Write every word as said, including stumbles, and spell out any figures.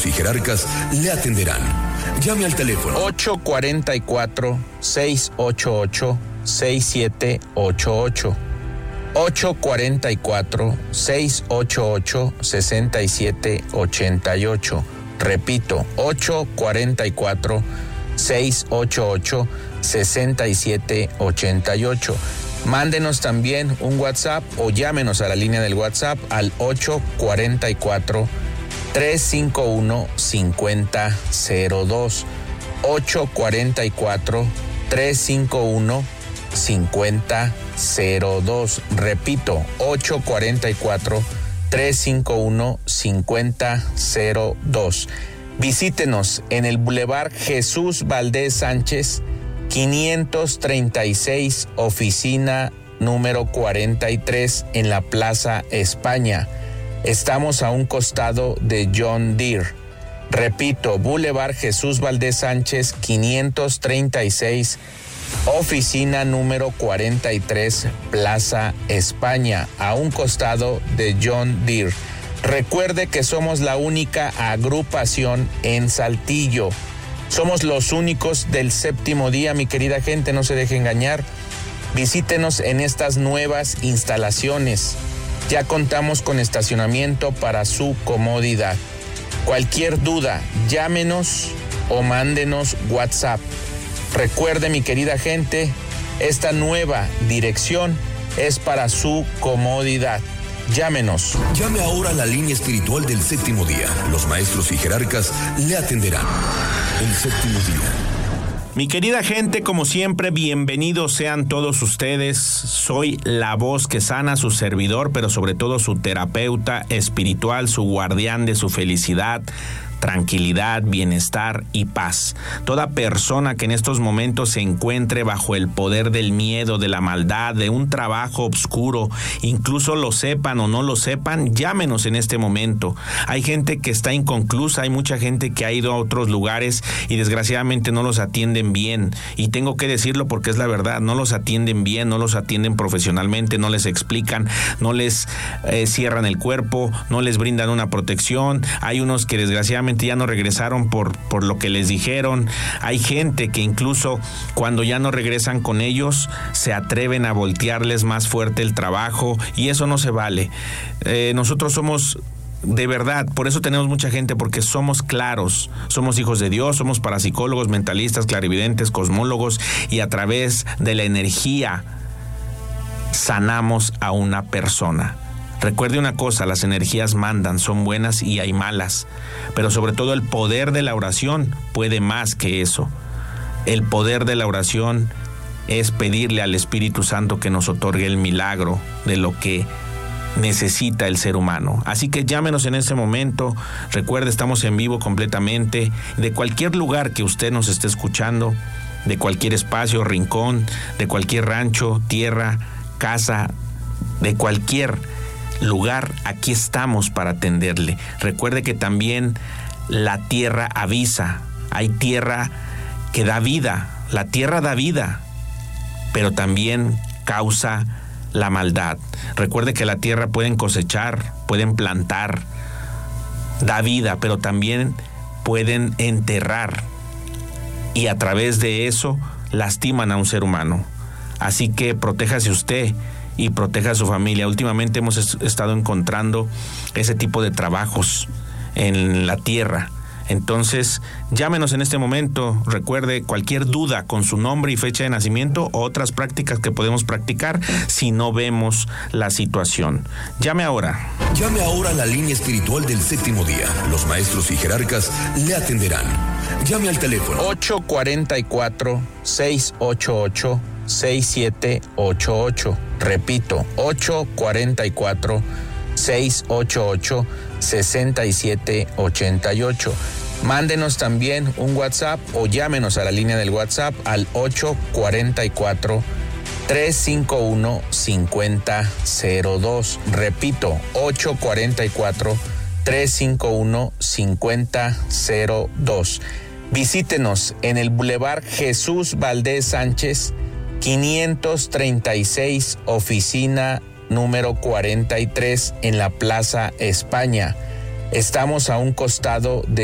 maestros y jerarcas le atenderán. Llame al teléfono ocho cuatro cuatro, seis ocho ocho, seis siete ocho ocho. ocho cuatro cuatro, seis ocho ocho, seis siete ocho ocho. Repito, ocho cuatro cuatro, seis ocho ocho, seis siete ocho ocho. Mándenos también un WhatsApp o llámenos a la línea del WhatsApp al ocho cuatro cuatro, tres cinco uno, cinco cero cero dos. ocho cuatro cuatro, tres cinco uno, cinco cero cero dos. Repito, ocho cuatro cuatro, tres cinco uno, cinco cero cero dos. Visítenos en el Boulevard Jesús Valdés Sánchez, quinientos treinta y seis, oficina número cuarenta y tres, en la Plaza España. Estamos a un costado de John Deere. Repito, Boulevard Jesús Valdés Sánchez, quinientos treinta y seis, oficina número cuarenta y tres, Plaza España, a un costado de John Deere. Recuerde que somos la única agrupación en Saltillo. Somos los únicos del séptimo día, mi querida gente, no se deje engañar. Visítenos en estas nuevas instalaciones. Ya contamos con estacionamiento para su comodidad. Cualquier duda, llámenos o mándenos WhatsApp. Recuerde, mi querida gente, esta nueva dirección es para su comodidad. Llámenos. Llame ahora a la línea espiritual del séptimo día. Los maestros y jerarcas le atenderán. El séptimo día. Mi querida gente, como siempre, bienvenidos sean todos ustedes. Soy la voz que sana, su servidor, pero sobre todo su terapeuta espiritual, su guardián de su felicidad, tranquilidad, bienestar y paz. Toda persona que en estos momentos se encuentre bajo el poder del miedo, de la maldad, de un trabajo oscuro, incluso lo sepan o no lo sepan, llámenos en este momento. Hay gente que está inconclusa, hay mucha gente que ha ido a otros lugares y desgraciadamente no los atienden bien. Y tengo que decirlo porque es la verdad, no los atienden bien, no los atienden profesionalmente, no les explican, no les eh, cierran el cuerpo, no les brindan una protección. Hay unos que desgraciadamente ya no regresaron por, por lo que les dijeron. Hay gente que incluso cuando ya no regresan con ellos se atreven a voltearles más fuerte el trabajo y eso no se vale. Eh, nosotros somos de verdad, por eso tenemos mucha gente, porque somos claros, somos hijos de Dios, somos parapsicólogos, mentalistas, clarividentes, cosmólogos y a través de la energía sanamos a una persona. Recuerde una cosa, las energías mandan, son buenas y hay malas, pero sobre todo el poder de la oración puede más que eso. El poder de la oración es pedirle al Espíritu Santo que nos otorgue el milagro de lo que necesita el ser humano. Así que llámenos en ese momento. Recuerde, estamos en vivo completamente, de cualquier lugar que usted nos esté escuchando, de cualquier espacio, rincón, de cualquier rancho, tierra, casa, de cualquier lugar, aquí estamos para atenderle. Recuerde que también la tierra avisa. Hay tierra que da vida. La tierra da vida, pero también causa la maldad. Recuerde que la tierra pueden cosechar, pueden plantar, da vida, pero también pueden enterrar. Y a través de eso lastiman a un ser humano. Así que protéjase usted y proteja a su familia. Últimamente hemos est- estado encontrando ese tipo de trabajos en la tierra. Entonces, llámenos en este momento. Recuerde, cualquier duda con su nombre y fecha de nacimiento o otras prácticas que podemos practicar si no vemos la situación. Llame ahora. Llame ahora a la línea espiritual del séptimo día. Los maestros y jerarcas le atenderán. Llame al teléfono ocho cuatro cuatro, seis ocho ocho, seis siete ocho ocho. Repito, ocho cuatro cuatro, seis ocho ocho, seis siete ocho ocho. Mándenos también un WhatsApp o llámenos a la línea del WhatsApp al ocho cuatro cuatro, tres cinco uno, cinco cero cero dos. Repito, ocho cuatro cuatro, tres cinco uno, cinco cero cero dos. Visítenos en el Boulevard Jesús Valdés Sánchez, quinientos treinta y seis, oficina número cuarenta y tres, en la Plaza España. Estamos a un costado de